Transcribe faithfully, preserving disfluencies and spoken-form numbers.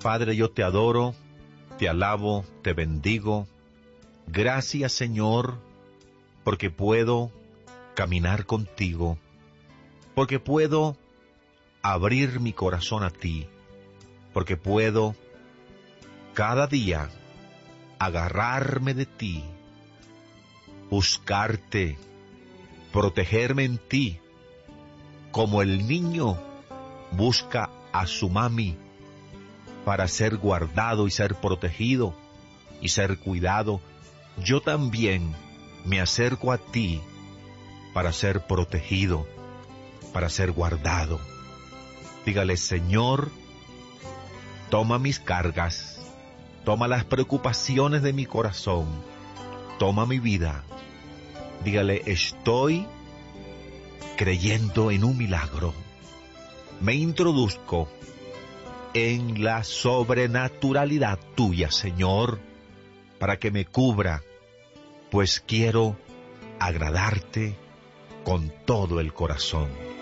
Padre, yo te adoro, te alabo, te bendigo. Gracias, Señor, porque puedo caminar contigo, porque puedo abrir mi corazón a ti, porque puedo cada día agarrarme de ti, buscarte, protegerme en ti, como el niño busca a su mami para ser guardado y ser protegido y ser cuidado. Yo también me acerco a ti para ser protegido, para ser guardado. Dígale, Señor, toma mis cargas, toma las preocupaciones de mi corazón, toma mi vida. Dígale, estoy creyendo en un milagro. Me introduzco en la sobrenaturalidad tuya, Señor, para que me cubra, pues quiero agradarte con todo el corazón.